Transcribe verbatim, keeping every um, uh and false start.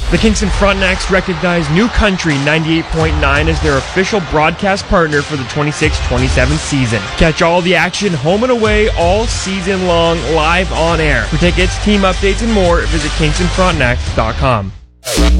The Kingston Frontenacs recognize New Country ninety-eight point nine as their official broadcast partner for the twenty-six twenty-seven season. Catch all the action home and away all season long live on air. For tickets, team updates, and more, visit kingston frontenacs dot com.